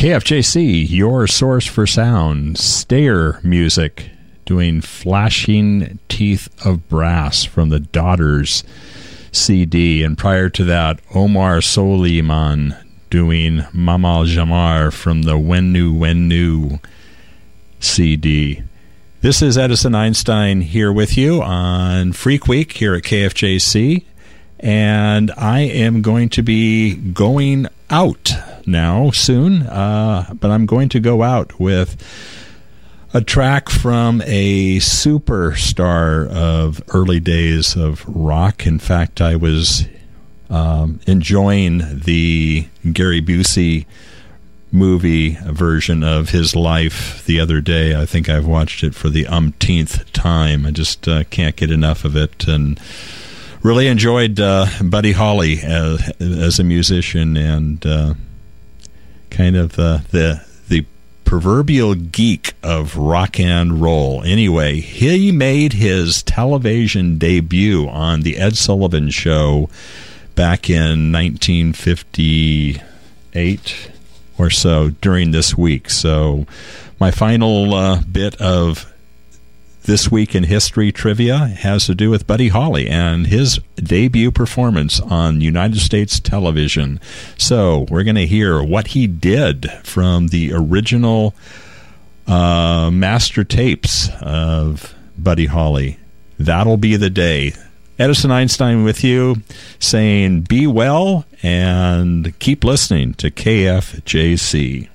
KFJC, your source for sound. Stayer Music doing Flashing Teeth of Brass from the Daughters CD. And prior to that, Omar Soliman doing Mamal Jamar from the Wennu CD. This is Edison Einstein here with you on Freak Week here at KFJC. And I am going to be going out now soon, but I'm going to go out with a track from a superstar of early days of rock. In fact, I was enjoying the Gary Busey movie version of his life the other day. I think I've watched it for the umpteenth time. I just can't get enough of it, and really enjoyed Buddy Holly as a musician, and kind of the proverbial geek of rock and roll. Anyway, he made his television debut on the Ed Sullivan Show back in 1958 or so during this week. So my final bit of This Week in History trivia has to do with Buddy Holly and his debut performance on United States television. So we're going to hear what he did from the original master tapes of Buddy Holly. That'll be the day. Edison Einstein with you, saying be well and keep listening to KFJC.